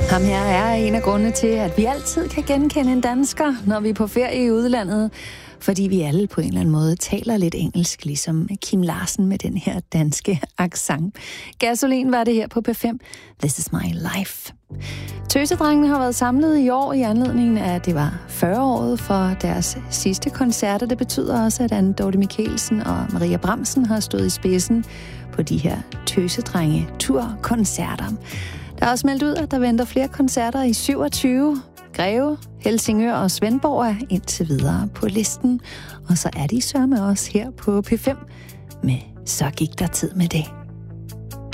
Ham her er en af grundene til, at vi altid kan genkende en dansker, når vi er på ferie i udlandet. Fordi vi alle på en eller anden måde taler lidt engelsk, ligesom Kim Larsen med den her danske accent. Gasolin var det her på P5. This is my life. Tøsedrengene har været samlet i år i anledningen af, at det var 40-året for deres sidste koncerter. Det betyder også, at Anne Dorte Michelsen og Maria Bramsen har stået i spidsen på de her Tøsedrenge-turkoncerter. Der er også meldt ud, at der venter flere koncerter i 27. Greve, Helsingør og Svendborg er indtil videre på listen. Og så er de sørme også her på P5 med Så gik der tid med det.